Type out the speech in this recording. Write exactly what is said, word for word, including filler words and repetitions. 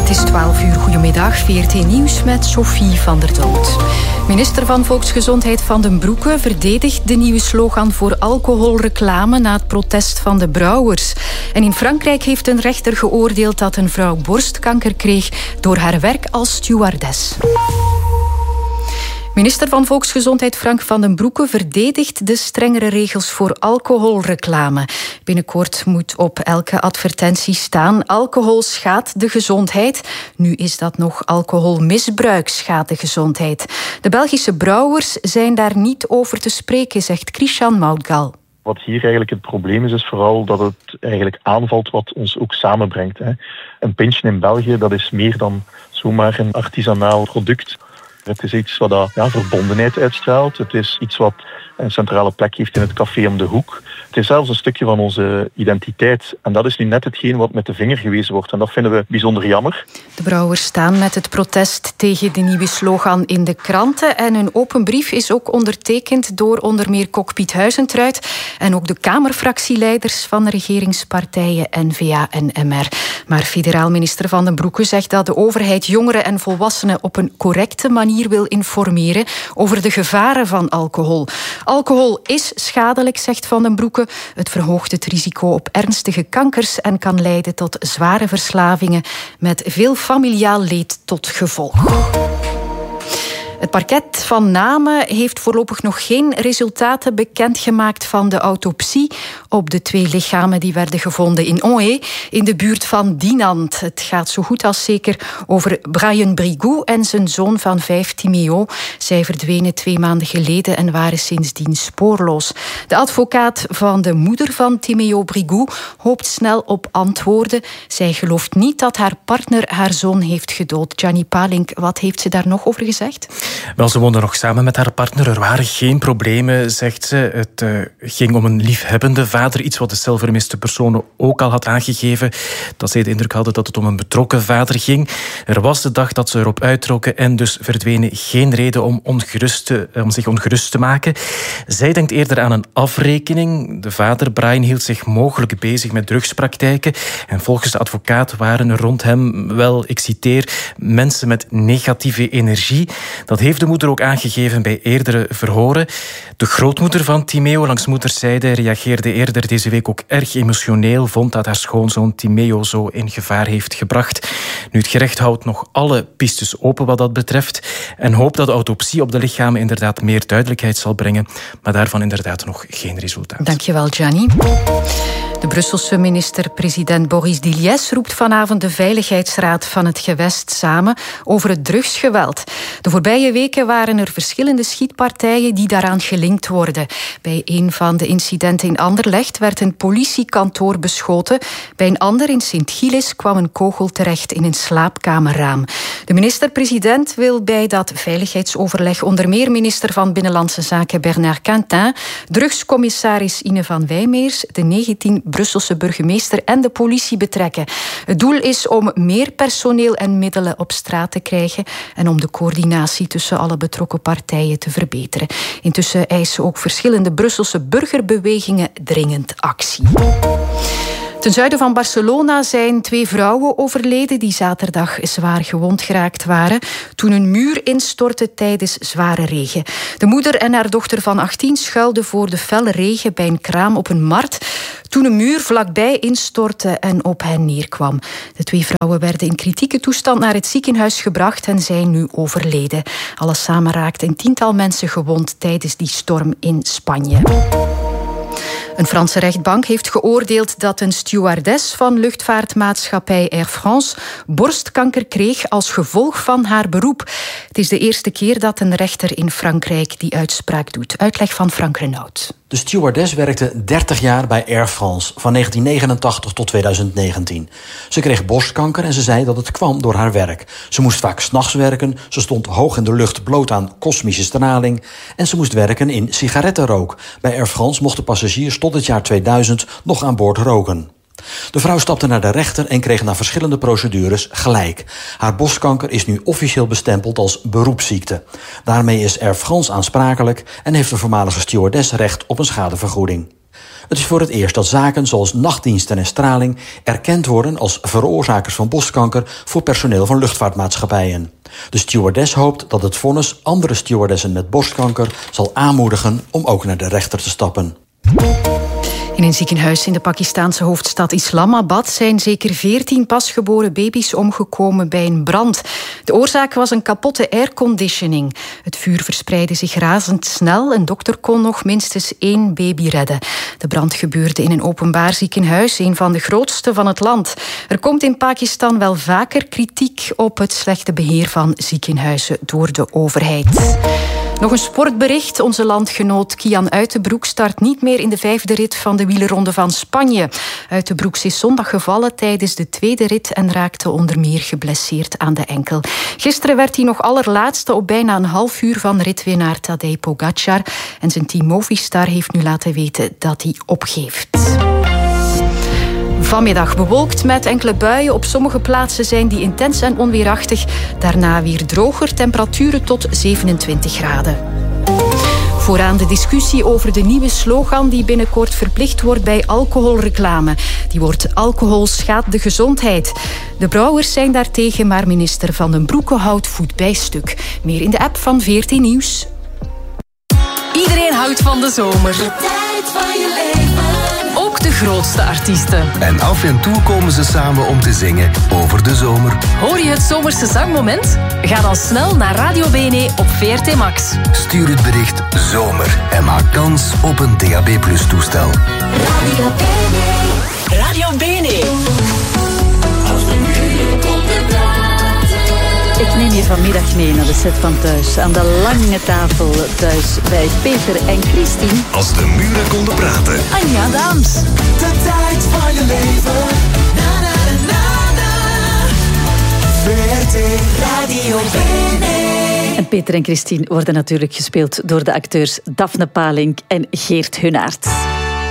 Het is twaalf uur. Goedemiddag. V R T Nieuws met Sophie van der Dood. Minister van Volksgezondheid Van den Broeke verdedigt de nieuwe slogan voor alcoholreclame na het protest van de brouwers. En in Frankrijk heeft een rechter geoordeeld dat een vrouw borstkanker kreeg door haar werk als stewardess. Minister van Volksgezondheid Frank Van den Broeke verdedigt de strengere regels voor alcoholreclame. Binnenkort moet op elke advertentie staan: alcohol schaadt de gezondheid. Nu is dat nog: alcoholmisbruik schaadt de gezondheid. De Belgische brouwers zijn daar niet over te spreken, zegt Christian Moutgal. Wat hier eigenlijk het probleem is, is vooral dat het eigenlijk aanvalt wat ons ook samenbrengt. Een pintje in België, dat is meer dan zomaar een artisanaal product. Het is iets wat ja, verbondenheid uitstraalt. Het is iets wat een centrale plek heeft in het café om de hoek. Het is zelfs een stukje van onze identiteit. En dat is nu net hetgeen wat met de vinger gewezen wordt. En dat vinden we bijzonder jammer. De brouwers staan met het protest tegen de nieuwe slogan in de kranten. En een open brief is ook ondertekend door onder meer Kok Piet Huizentruid en ook de Kamerfractieleiders van de regeringspartijen N V A en M R. Maar federaal minister Van den Broeke zegt dat de overheid jongeren en volwassenen op een correcte manier wil informeren over de gevaren van alcohol. Alcohol is schadelijk, zegt Van den Broeke. Het verhoogt het risico op ernstige kankers en kan leiden tot zware verslavingen met veel familiaal leed tot gevolg. Het parket van Namen heeft voorlopig nog geen resultaten bekendgemaakt van de autopsie op de twee lichamen die werden gevonden in Onhé, in de buurt van Dinant. Het gaat zo goed als zeker over Brian Brigou en zijn zoon van vijf, Timéo. Zij verdwenen twee maanden geleden en waren sindsdien spoorloos. De advocaat van de moeder van Timéo Brigou hoopt snel op antwoorden. Zij gelooft niet dat haar partner haar zoon heeft gedood. Gianni Palink, wat heeft ze daar nog over gezegd? Wel, ze woonde nog samen met haar partner. Er waren geen problemen, zegt ze. Het uh, ging om een liefhebbende vader. Iets wat de celvermiste personen ook al had aangegeven. Dat zij de indruk hadden dat het om een betrokken vader ging. Er was de dag dat ze erop uittrokken en dus verdwenen. Geen reden om, ongerust te, om zich ongerust te maken. Zij denkt eerder aan een afrekening. De vader, Brian, hield zich mogelijk bezig met drugspraktijken. En volgens de advocaat waren er rond hem, wel, ik citeer, mensen met negatieve energie. Dat heeft de moeder ook aangegeven bij eerdere verhoren. De grootmoeder van Timéo langs moederszijde reageerde eerder deze week ook erg emotioneel, vond dat haar schoonzoon Timéo zo in gevaar heeft gebracht. Nu, het gerecht houdt nog alle pistes open wat dat betreft en hoopt dat de autopsie op de lichamen inderdaad meer duidelijkheid zal brengen, maar daarvan inderdaad nog geen resultaat. Dankjewel, Gianni. De Brusselse minister-president Boris Diliès roept vanavond de Veiligheidsraad van het gewest samen over het drugsgeweld. De voorbije weken waren er verschillende schietpartijen die daaraan gelinkt worden. Bij een van de incidenten in Anderlecht werd een politiekantoor beschoten. Bij een ander in Sint-Gilles kwam een kogel terecht in een slaapkamerraam. De minister-president wil bij dat veiligheidsoverleg onder meer minister van Binnenlandse Zaken Bernard Quintin, drugscommissaris Ine van Wijmeers, de negentien Brusselse burgemeester en de politie betrekken. Het doel is om meer personeel en middelen op straat te krijgen en om de coördinatie tussen alle betrokken partijen te verbeteren. Intussen eisen ook verschillende Brusselse burgerbewegingen dringend actie. Ten zuiden van Barcelona zijn twee vrouwen overleden die zaterdag zwaar gewond geraakt waren toen een muur instortte tijdens zware regen. De moeder en haar dochter van achttien schuilden voor de felle regen bij een kraam op een markt toen een muur vlakbij instortte en op hen neerkwam. De twee vrouwen werden in kritieke toestand naar het ziekenhuis gebracht en zijn nu overleden. Alles samen raakte een tiental mensen gewond tijdens die storm in Spanje. Een Franse rechtbank heeft geoordeeld dat een stewardess van luchtvaartmaatschappij Air France borstkanker kreeg als gevolg van haar beroep. Het is de eerste keer dat een rechter in Frankrijk die uitspraak doet. Uitleg van Frank Renaud. De stewardess werkte dertig jaar bij Air France, van negentien negenentachtig tot tweeduizend negentien. Ze kreeg borstkanker en ze zei dat het kwam door haar werk. Ze moest vaak 's nachts werken, ze stond hoog in de lucht bloot aan kosmische straling en ze moest werken in sigarettenrook. Bij Air France mochten passagiers tot het jaar tweeduizend nog aan boord roken. De vrouw stapte naar de rechter en kreeg na verschillende procedures gelijk. Haar borstkanker is nu officieel bestempeld als beroepsziekte. Daarmee is Air France aansprakelijk en heeft de voormalige stewardess recht op een schadevergoeding. Het is voor het eerst dat zaken zoals nachtdiensten en straling erkend worden als veroorzakers van borstkanker voor personeel van luchtvaartmaatschappijen. De stewardess hoopt dat het vonnis andere stewardessen met borstkanker zal aanmoedigen om ook naar de rechter te stappen. In een ziekenhuis in de Pakistaanse hoofdstad Islamabad zijn zeker veertien pasgeboren baby's omgekomen bij een brand. De oorzaak was een kapotte airconditioning. Het vuur verspreidde zich razendsnel. Een dokter kon nog minstens één baby redden. De brand gebeurde in een openbaar ziekenhuis, een van de grootste van het land. Er komt in Pakistan wel vaker kritiek op het slechte beheer van ziekenhuizen door de overheid. Nog een sportbericht. Onze landgenoot Kian Uitenbroek start niet meer in de vijfde rit van de wielerronde van Spanje. Uitenbroek is zondag gevallen tijdens de tweede rit en raakte onder meer geblesseerd aan de enkel. Gisteren werd hij nog allerlaatste op bijna een half uur van ritwinnaar Tadej Pogacar. En zijn team Movistar heeft nu laten weten dat hij opgeeft. Vanmiddag bewolkt met enkele buien. Op sommige plaatsen zijn die intens en onweerachtig. Daarna weer droger, temperaturen tot zevenentwintig graden. Vooraan de discussie over de nieuwe slogan die binnenkort verplicht wordt bij alcoholreclame. Die wordt alcohol schaadt de gezondheid. De brouwers zijn daartegen, maar minister Van den Broeke houdt voet bij stuk. Meer in de app van veertien Nieuws. Iedereen houdt van de zomer. De tijd van je leven. Ook de grootste artiesten. En af en toe komen ze samen om te zingen over de zomer. Hoor je het zomerse zangmoment? Ga dan snel naar Radio Bene op V R T Max. Stuur het bericht zomer en maak kans op een D A B plus toestel. Radio Bene. Radio Bene. Ik neem je vanmiddag mee naar de set van Thuis. Aan de lange tafel thuis bij Peter en Christine. Als de muren konden praten. Anja Daams. De tijd van je leven. Na na na na na. V R T Radio Bene. En Peter en Christine worden natuurlijk gespeeld door de acteurs Daphne Palink en Geert Hunnaert.